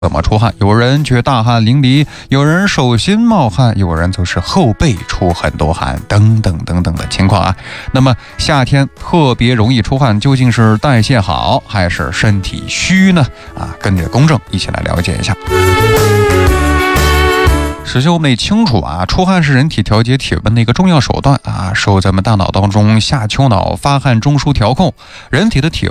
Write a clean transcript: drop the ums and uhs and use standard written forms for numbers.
怎么出汗？有人却大汗淋漓，有人手心冒汗，有人则是后背出很多汗，等等等等的情况啊。那么夏天特别容易出汗，究竟是代谢好还是身体虚呢？跟着公正一起来了解一下。首先我们得清楚出汗是人体调节体温的一个重要手段受咱们大脑当中下丘脑发汗中枢调控，人体的体